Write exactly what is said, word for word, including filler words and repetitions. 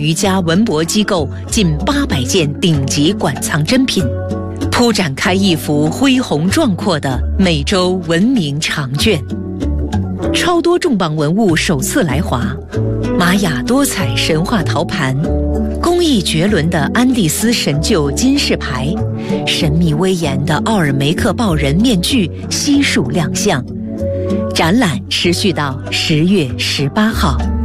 余家文博机构近八百件顶级馆藏珍品，铺展开一幅恢宏壮阔的美洲文明长卷。超多重磅文物首次来华，玛雅多彩神话陶盘，工艺绝伦的安第斯神鹫金饰牌，神秘威严的奥尔梅克豹人面具悉数亮相。展览持续到十月十八号。